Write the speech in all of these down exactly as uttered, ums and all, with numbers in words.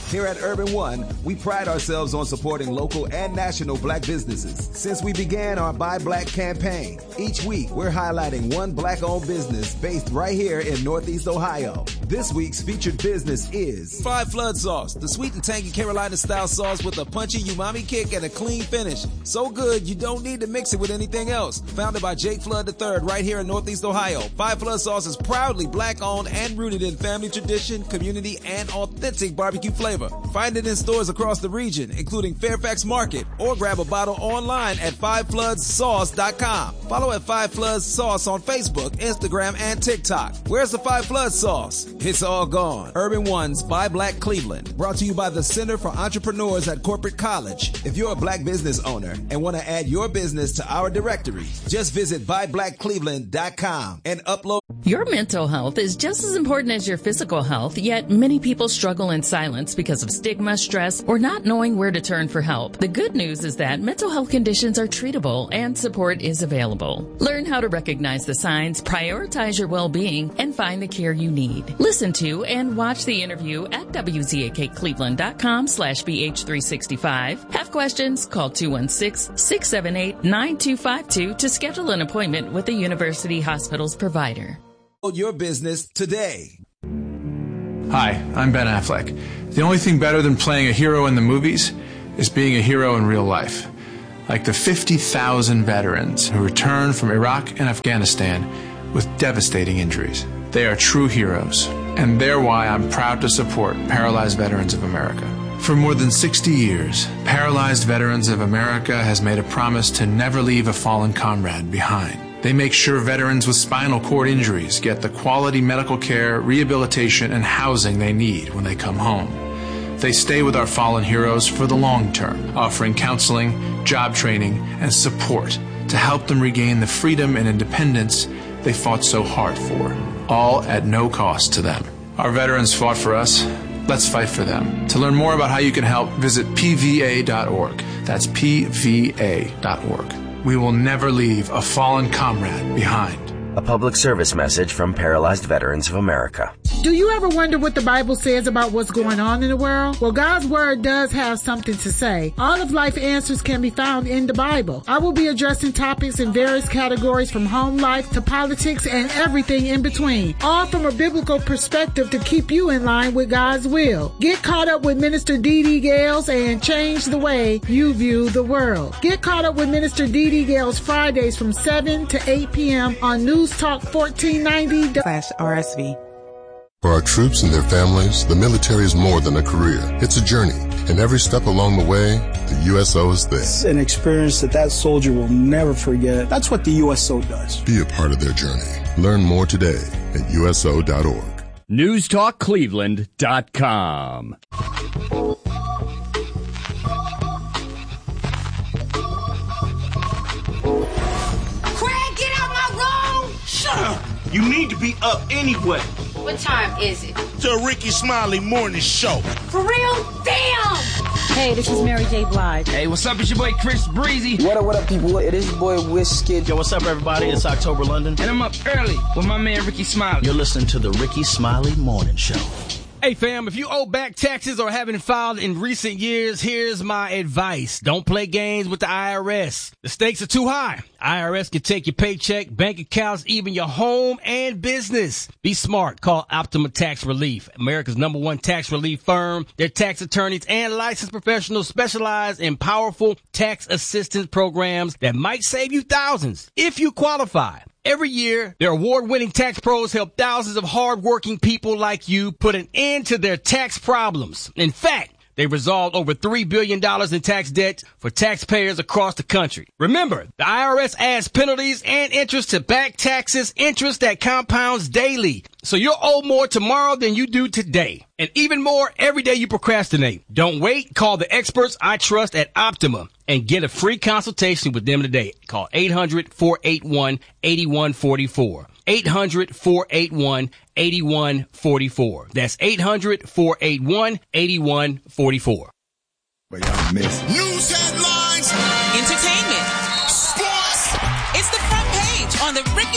Here at Urban One, we pride ourselves on supporting local and national black businesses. Since we began our Buy Black campaign, each week we're highlighting one black-owned business based right here in Northeast Ohio. This week's featured business is Five Flood Sauce, the sweet and tangy Carolina-style sauce with a punchy umami kick and a clean finish. So good, you don't need to mix it with anything else. Founded by Jake Flood the third right here in Northeast Ohio, Five Flood Sauce is proudly black-owned and rooted in family tradition, community, and authentic barbecue flavor. Find it in stores across the region, including Fairfax Market, or grab a bottle online at five floods sauce dot com. Follow at Five Floods Sauce on Facebook, Instagram, and TikTok. Where's the Five Floods Sauce? It's all gone. Urban One's Buy Black Cleveland, brought to you by the Center for Entrepreneurs at Corporate College. If you're a black business owner and want to add your business to our directory, just visit buy black cleveland dot com and upload. Your mental health is just as important as your physical health, yet many people struggle in silence because of stigma, stress, or not knowing where to turn for help. The good news is that mental health conditions are treatable and support is available. Learn how to recognize the signs, prioritize your well-being, and find the care you need. Listen to and watch the interview at W Z A K Cleveland dot com slash B H three sixty-five. Have questions? Call two one six, six seven eight, nine two five two to schedule an appointment with the University Hospital's provider. Your business today. Hi, I'm Ben Affleck. The only thing better than playing a hero in the movies is being a hero in real life. Like the fifty thousand veterans who returned from Iraq and Afghanistan with devastating injuries. They are true heroes, and they're why I'm proud to support Paralyzed Veterans of America. For more than sixty years, Paralyzed Veterans of America has made a promise to never leave a fallen comrade behind. They make sure veterans with spinal cord injuries get the quality medical care, rehabilitation, and housing they need when they come home. They stay with our fallen heroes for the long term, offering counseling, job training, and support to help them regain the freedom and independence they fought so hard for, all at no cost to them. Our veterans fought for us. Let's fight for them. To learn more about how you can help, visit P V A dot org. That's P V A dot org. We will never leave a fallen comrade behind. A public service message from Paralyzed Veterans of America. Do you ever wonder what the Bible says about what's going on in the world? Well, God's Word does have something to say. All of life answers can be found in the Bible. I will be addressing topics in various categories from home life to politics and everything in between, all from a biblical perspective to keep you in line with God's will. Get caught up with Minister Dee Dee Gales and change the way you view the world. Get caught up with Minister Dee Dee Gales Fridays from seven to eight p.m. on News Talk fourteen ninety slash R S V. For our troops and their families, the military is more than a career. It's a journey, and every step along the way, the U S O is there. It's an experience that that soldier will never forget. That's what the U S O does. Be a part of their journey. Learn more today at U S O dot org. News Talk Cleveland dot com. Shut up! You need to be up anyway. What time is it? The Ricky Smiley Morning Show. For real? Damn! Hey, this is Mary J. Blige. Hey, what's up? It's your boy Chris Breezy. What up, what up, people? It is your boy Wizkid. Yo, what's up, everybody? It's October London. And I'm up early with my man Ricky Smiley. You're listening to the Ricky Smiley Morning Show. Hey fam, if you owe back taxes or haven't filed in recent years, here's my advice. Don't play games with the I R S. The stakes are too high. I R S can take your paycheck, bank accounts, even your home and business. Be smart. Call Optima Tax Relief, America's number one tax relief firm. Their tax attorneys and licensed professionals specialize in powerful tax assistance programs that might save you thousands if you qualify. Every year, their award-winning tax pros help thousands of hard-working people like you put an end to their tax problems. In fact, they resolved over three billion dollars in tax debt for taxpayers across the country. Remember, the I R S adds penalties and interest to back taxes, interest that compounds daily. So you'll owe more tomorrow than you do today. And even more every day you procrastinate. Don't wait. Call the experts I trust at Optima and get a free consultation with them today. Call eight hundred, four eight one, eight one four four. eight hundred, four eight one, eight one four four. That's eight hundred, four eight one, eight one four four. But y'all miss it. News headlines. Entertainment. Sports. It's the front page on the Ricky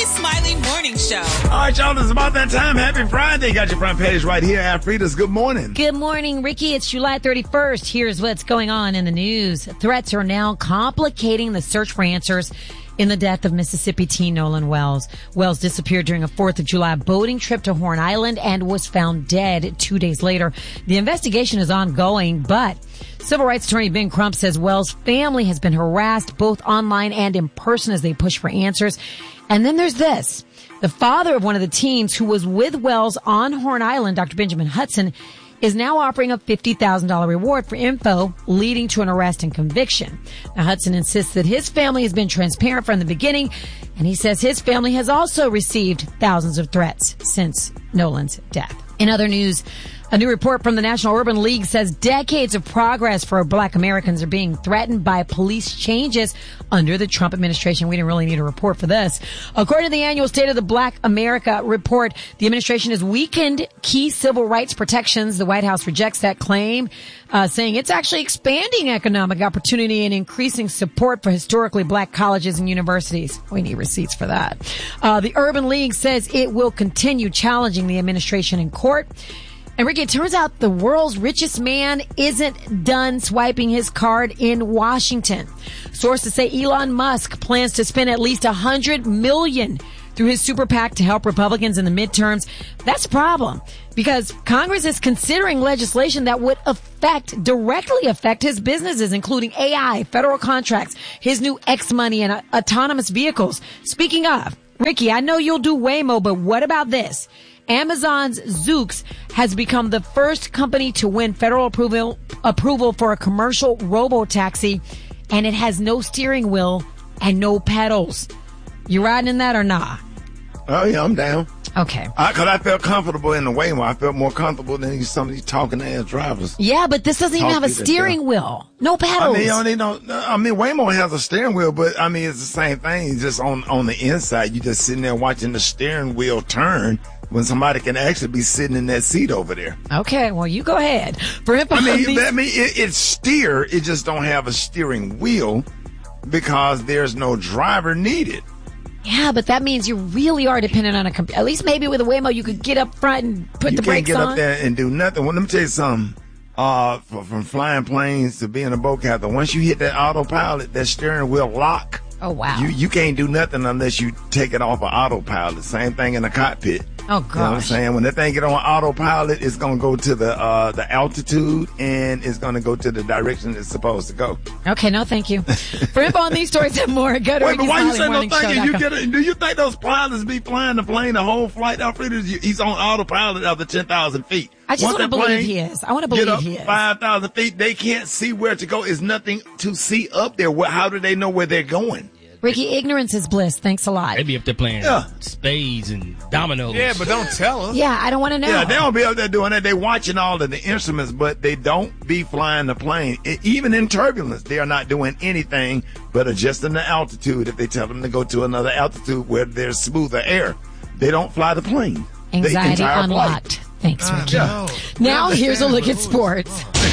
Ricky Smiley Morning Show. All right, y'all, it's about that time. Happy Friday. Got your front page right here. Afrita's good morning. Good morning, Ricky. It's July thirty-first. Here's what's going on in the news. Threats are now complicating the search for answers in the death of Mississippi teen Nolan Wells. Wells disappeared during a fourth of July boating trip to Horn Island and was found dead two days later. The investigation is ongoing, but civil rights attorney Ben Crump says Wells' family has been harassed both online and in person as they push for answers. And then there's this. The father of one of the teens who was with Wells on Horn Island, Doctor Benjamin Hudson, is now offering a fifty thousand dollars reward for info leading to an arrest and conviction. Now, Hudson insists that his family has been transparent from the beginning, and he says his family has also received thousands of threats since Nolan's death. In other news, a new report from the National Urban League says decades of progress for Black Americans are being threatened by police changes under the Trump administration. We didn't really need a report for this. According to the annual State of the Black America report, the administration has weakened key civil rights protections. The White House rejects that claim, uh, saying it's actually expanding economic opportunity and increasing support for historically black colleges and universities. We need receipts for that. Uh, the Urban League says it will continue challenging the administration in court. And Ricky, it turns out the world's richest man isn't done swiping his card in Washington. Sources say Elon Musk plans to spend at least one hundred million dollars through his super PAC to help Republicans in the midterms. That's a problem because Congress is considering legislation that would affect, directly affect his businesses, including A I, federal contracts, his new X money, and uh, autonomous vehicles. Speaking of, Ricky, I know you'll do Waymo, but what about this? Amazon's Zoox has become the first company to win federal approval approval for a commercial robo-taxi, and it has no steering wheel and no pedals. You riding in that or not? Oh, yeah, I'm down. Okay. I, Cause I felt comfortable in the Waymo. I felt more comfortable than some of these talking ass drivers. Yeah, but this doesn't even have a steering wheel. No pedals. I mean, you know, I mean, Waymo has a steering wheel, but I mean, it's the same thing. It's just on, on the inside. You just sitting there watching the steering wheel turn when somebody can actually be sitting in that seat over there. Okay, well, you go ahead. For info, I mean, these- I mean, it, it's steer. It just don't have a steering wheel because there's no driver needed. Yeah, but that means you really are dependent on a computer. At least maybe with a Waymo, you could get up front and put you the brakes on. You can't get up there and do nothing. Well, let me tell you something. Uh, from, from flying planes to being a boat captain, once you hit that autopilot, that steering wheel lock. Oh, wow. You you can't do nothing unless you take it off of autopilot. Same thing in the cockpit. Oh, gosh. You know what I'm saying? When that thing get on autopilot, it's going to go to the uh, the altitude, and it's going to go to the direction it's supposed to go. Okay, no thank you. For info on these stories and more, go to Wait, but why you say no Ricky thank you? Smiley You get it, do you think those pilots be flying the plane the whole flight? Alfred, he's on autopilot after ten thousand feet. I just Once want to that believe plane he is. I want to believe get up he is. five thousand feet, they can't see where to go. There's nothing to see up there. What, how do they know where they're going? Ricky, ignorance is bliss. Thanks a lot. They be up there playing Yeah. spades and dominoes. Yeah, but don't tell us. Yeah, I don't want to know. Yeah, they don't be up there doing that. They watching all of the instruments, but they don't be flying the plane. E- even in turbulence, they are not doing anything but adjusting the altitude. If they tell them to go to another altitude where there's smoother air, they don't fly the plane. The Anxiety entire unlocked. flight. Thanks, Uh, Ricky. yeah. Now here's a look at sports.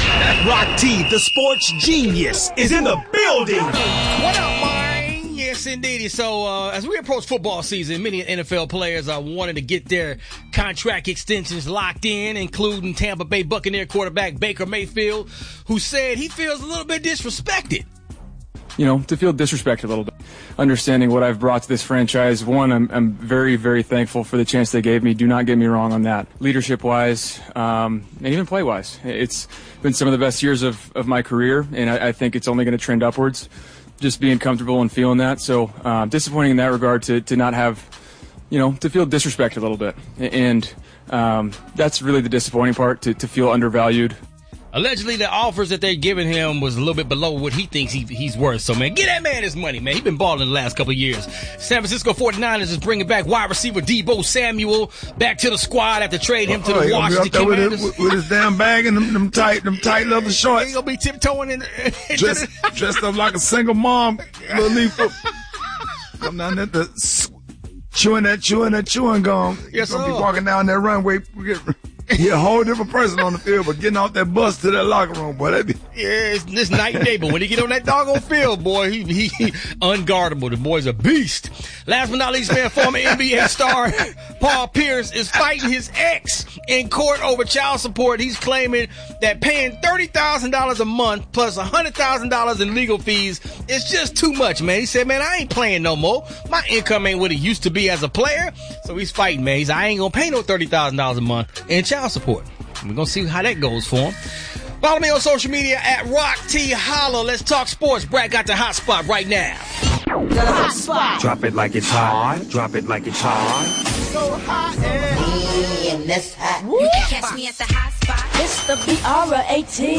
Rock T, the sports genius, is in the building. What up, man? Yes, indeed. So, uh, as we approach football season, many N F L players are wanting to get their contract extensions locked in, including Tampa Bay Buccaneer quarterback Baker Mayfield, who said he feels a little bit disrespected. You know, to feel disrespected a little bit. Understanding what I've brought to this franchise, one, I'm, I'm very, very thankful for the chance they gave me. Do not get me wrong on that. Leadership-wise, um, and even play-wise. It's been some of the best years of, of my career, and I, I think it's only going to trend upwards. Just being comfortable and feeling that. So uh, disappointing in that regard to, to not have, you know, to feel disrespected a little bit. And um, that's really the disappointing part, to, to feel undervalued. Allegedly, the offers that they're giving him was a little bit below what he thinks he, he's worth. So, man, get that man his money, man. He's been balling the last couple of years. San Francisco forty-niners is bringing back wide receiver Deebo Samuel back to the squad after trading him to Oh, the he gonna be Washington up there with Commanders. his, with his damn bag and them, them tight, them tight leather shorts. He gonna be tiptoeing in. dressed, dressed up like a single mom. Little leaf up. Come down there, the, chewing that, chewing that, chewing gum. Yes, Gonna be sir. walking down that runway. He a whole different person on the field, but getting off that bus to that locker room, boy, that be... Yeah, it's this night and day, but when he get on that doggone field, boy, he, he, he unguardable. The boy's a beast. Last but not least, man, former N B A star Paul Pierce is fighting his ex in court over child support. He's claiming that paying thirty thousand dollars a month plus one hundred thousand dollars in legal fees is just too much, man. He said, man, I ain't playing no more. My income ain't what it used to be as a player. So he's fighting, man. He's, I ain't gonna pay no thirty thousand dollars a month in child support. We're gonna see how that goes for him. Follow me on social media at Rock T Holla. Let's talk sports. Brad got the hot spot right now. The hot spot. Drop it like it's hot. Drop it like it's hot. So hot and, and that's hot. You can catch me at the hot spot. It's the B R A T.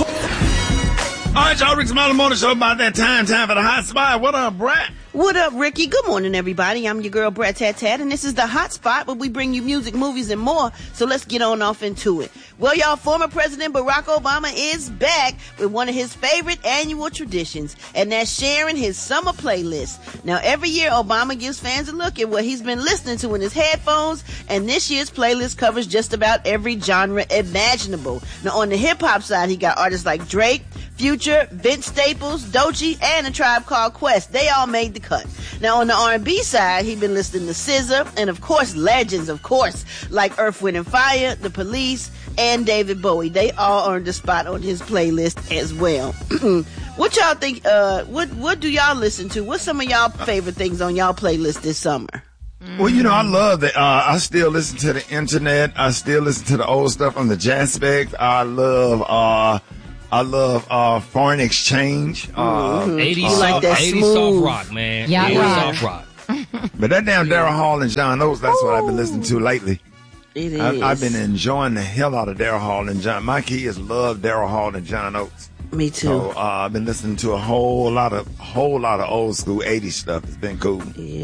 All right, y'all, Rick Smiley Morning Show about that time. Time for the hot spot. What up, Brad? What up, Ricky? Good morning, everybody. I'm your girl, Brad Tat Tat, and this is the hot spot where we bring you music, movies, and more. So let's get on off into it. Well, y'all, former President Barack Obama is back with one of his favorite annual traditions, and that's sharing his summer playlist. Now, every year, Obama gives fans a look at what he's been listening to in his headphones, and this year's playlist covers just about every genre imaginable. Now, on the hip-hop side, he got artists like Drake, Future, Vince Staples, Doechii, and A Tribe Called Quest. They all made the cut. Now, on the R and B side, he's been listening to S Z A, and of course, legends, of course, like Earth, Wind and Fire, The Police, and David Bowie. They all earned a spot on his playlist as well. What y'all think, uh, what, what do y'all listen to? What's some of y'all favorite things on y'all playlist this summer? Well, you know, I love that. Uh, I still listen to the internet. I still listen to the old stuff on the jazz spec. I love, uh, I love uh, foreign exchange. Uh, mm-hmm. eighties, uh, like that eighties soft rock, man. Yeah, eighties yeah. soft rock. But that damn Daryl Hall and John Oates, that's Ooh. what I've been listening to lately. It is. I've, I've been enjoying the hell out of Daryl Hall and John. My kids love Daryl Hall and John Oates. Me too. So uh, I've been listening to a whole lot of whole lot of old school eighties stuff. It's been cool.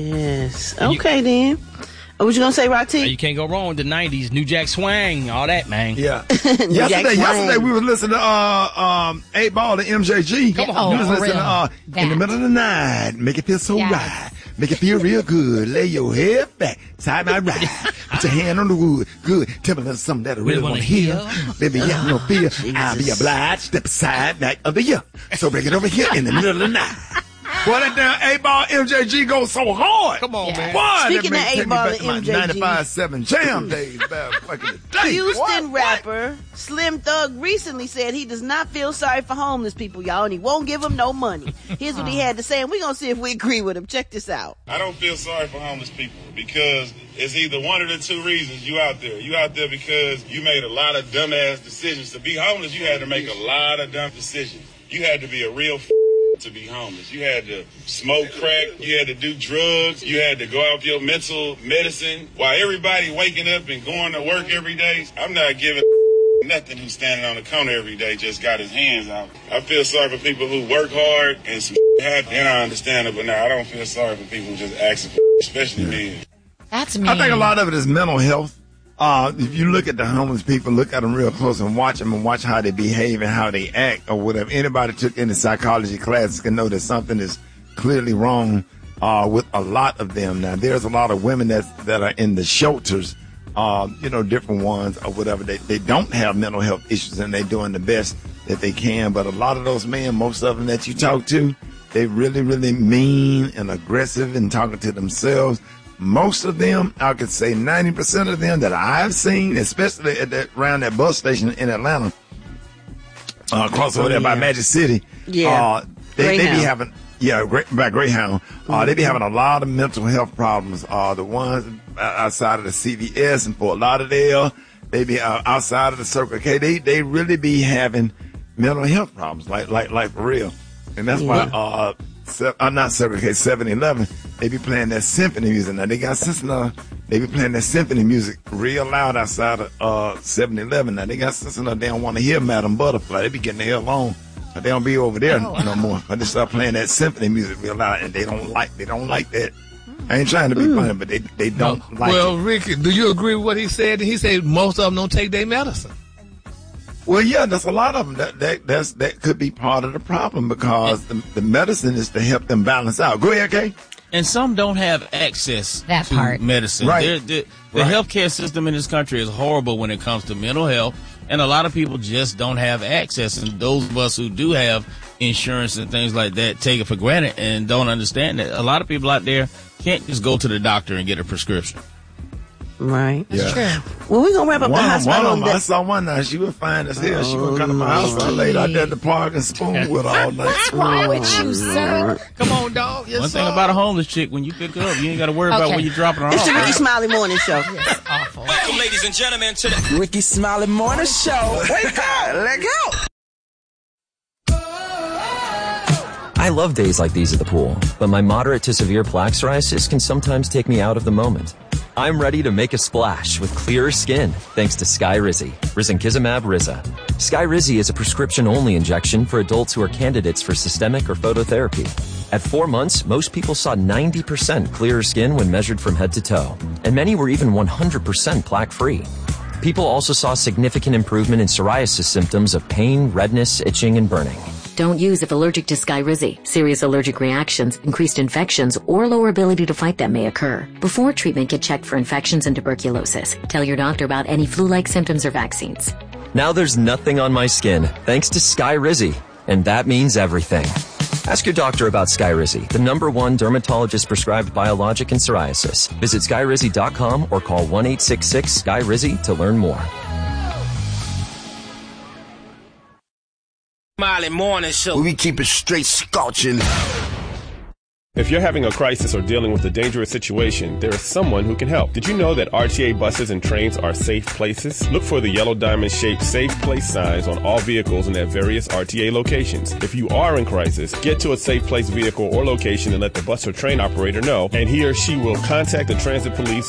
Yes. Okay, then. What you gonna say, Rocky? You can't go wrong with the nineties, New Jack Swing, all that, man. Yeah. yesterday, yesterday we were listening to uh, um, eight Ball and M J G. Come on, oh, we was listening to uh, that. In the Middle of the Night, make it feel so Yeah. right, make it feel real good. Lay your head back, side by right, put your hand on the wood. Good. Tell me a little something that I really, Really want wanna to hear. hear. Baby, yeah, no fear. I'll be obliged. Step aside, night of the year. So bring it over here in the middle of the night. Boy, that damn eight Ball M J G goes so hard. Come on, Yeah. man. Boy, Speaking that of makes eight Ball take me and back to my M J G. ninety-five seven jam days. Back fucking day. Houston What? rapper Slim Thug recently said he does not feel sorry for homeless people, y'all, and he won't give them no money. Here's what he had to say, and we're going to see if we agree with him. Check this out. I don't feel sorry for homeless people because it's either one of the two reasons you out there. You out there because you made a lot of dumbass decisions. To be homeless, you had to make a lot of dumb decisions. You had to be a real f- to be homeless. You had to smoke crack. You had to do drugs. You had to go off your mental medicine. While everybody waking up and going to work every day, I'm not giving nothing who's standing on the corner every day just got his hands out. I feel sorry for people who work hard and some happen. And I understand it, but now I don't feel sorry for people who just asking for especially me. That's me. I think a lot of it is mental health. Uh, if you look at the homeless people, look at them real close and watch them and watch how they behave and how they act or whatever. Anybody took any psychology classes can know that something is clearly wrong uh, with a lot of them. Now, there's a lot of women that that are in the shelters, uh, you know, different ones or whatever. They, they don't have mental health issues and they're doing the best that they can. But a lot of those men, most of them that you talk to, they really, really mean and aggressive and talking to themselves. Most of them, I could say ninety percent of them that I've seen, especially at that, around that bus station in Atlanta, uh, across over there by Magic City, Yeah. uh, they, they be Greyhound. having, yeah, great, by Greyhound, uh, Mhm. they be having a lot of mental health problems. Uh, the ones outside of the C V S and Fort Lauderdale, they be uh, outside of the Circle K, they, they really be having mental health problems, like, like, like for real. And that's why, uh, Se- uh, not Circle K, seven eleven, they be playing that symphony music. Now, they got sense enough, they be playing that symphony music real loud outside of uh, seven eleven. Now, they got sense enough, they don't want to hear Madam Butterfly. They be getting the hell on. But they don't be over there oh, no more. But they start playing that symphony music real loud, and they don't like, they don't like that. I ain't trying to be mm. funny, but they, they don't no. like well, it. Well, Ricky, do you agree with what he said? He said most of them don't take their medicine. Well, yeah, that's a lot of them. That that that's, that could be part of the problem because the, the medicine is to help them balance out. Go ahead, Kay. And some don't have access that to part. medicine. Right. They're, they're, the Right. healthcare system in this country is horrible when it comes to mental health, and a lot of people just don't have access. And those of us who do have insurance and things like that take it for granted and don't understand that. A lot of people out there can't just go to the doctor and get a prescription. Right. Yeah. True. Well, we're going to wrap up One, the hot one spot of on them, I that. saw one night. She was fine as hell. She gonna come to my house. I laid out there at the park and spoon with her all night. What's wrong with you, sir? Come on, dog. Yes, One thing sir. about a homeless chick, when you pick her up, you ain't got to worry about Okay. where you're dropping her It's off. the Ricky Smiley Morning Show. Yes, awful. Welcome, ladies and gentlemen, to the Ricky Smiley Morning Show. Wake up. Let go. I love days like these at the pool, but my moderate to severe plaque psoriasis can sometimes take me out of the moment. I'm ready to make a splash with clearer skin thanks to Skyrizi, Risankizumab Riza. Skyrizi is a prescription-only injection for adults who are candidates for systemic or phototherapy. At four months, most people saw ninety percent clearer skin when measured from head to toe, and many were even one hundred percent plaque-free. People also saw significant improvement in psoriasis symptoms of pain, redness, itching, and burning. Don't use if allergic to Skyrizi. Serious allergic reactions, increased infections, or lower ability to fight them may occur. Before treatment, get checked for infections and tuberculosis. Tell your doctor about any flu-like symptoms or vaccines. Now there's nothing on my skin thanks to Skyrizi, and that means everything. Ask your doctor about Skyrizi, the number one dermatologist-prescribed biologic in psoriasis. Visit skyrizi dot com or call one eight six six Sky Rizi to learn more. Smiley Morning Show. We keep it straight scorching. If you're having a crisis or dealing with a dangerous situation, there is someone who can help. Did you know that R T A buses and trains are safe places? Look for the yellow diamond-shaped Safe Place signs on all vehicles and at various R T A locations. If you are in crisis, get to a Safe Place vehicle or location and let the bus or train operator know, and he or she will contact the transit police